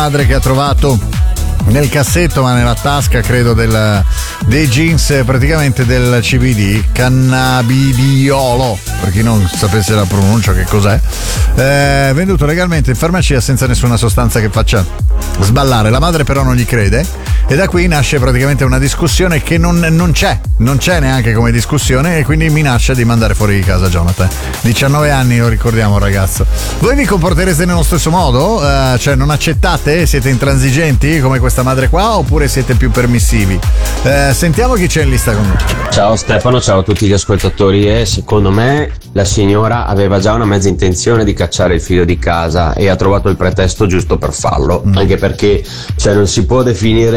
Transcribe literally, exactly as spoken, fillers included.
madre che ha trovato nel cassetto, ma nella tasca credo del, dei jeans, praticamente del C B D, cannabidiolo, per chi non sapesse la pronuncia che cos'è, eh, venduto legalmente in farmacia senza nessuna sostanza che faccia sballare. La madre però non gli crede e da qui nasce praticamente una discussione che non, non c'è, non c'è neanche come discussione, e quindi minaccia di mandare fuori di casa Jonathan. diciannove anni, lo ricordiamo, ragazzo. Voi vi comporterete nello stesso modo? Uh, cioè non accettate? Siete intransigenti come questa madre qua, oppure siete più permissivi? Uh, sentiamo chi c'è in lista con noi. Ciao Stefano, ciao a tutti gli ascoltatori. E secondo me la signora aveva già una mezza intenzione di cacciare il figlio di casa e ha trovato il pretesto giusto per farlo, mm. anche perché cioè non si può definire